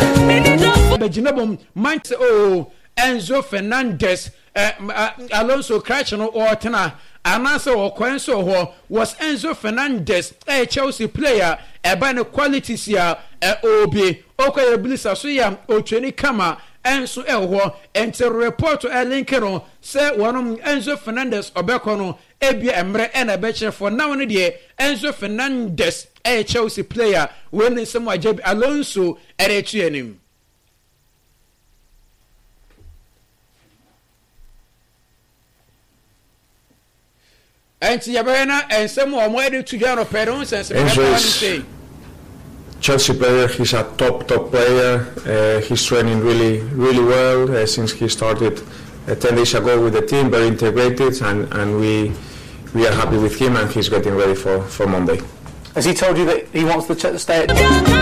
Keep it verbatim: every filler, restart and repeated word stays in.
Bejinabom Manchester oh Enzo Fernandez uh, uh, Alonso Crachano or Tana Anasa or Quenso ho was Enzo Fernandez a Chelsea player a banner qualities ya a obi okay blissa so ya o training kama Enzo Elho enter report to a Lincoln say one of Enzo Fernandez obekono ebia emre and a betcher for now in the Enzo Fernandez a Chelsea player when some Jabi Alonso at a training. And Tiabena and some more ready to get a parents and say Chelsea player, he's a top top player. Uh, he's training really really well uh, since he started uh, ten days ago with the team, very integrated, and, and we we are happy with him, and he's getting ready for, for Monday. Has he told you that he wants to stay at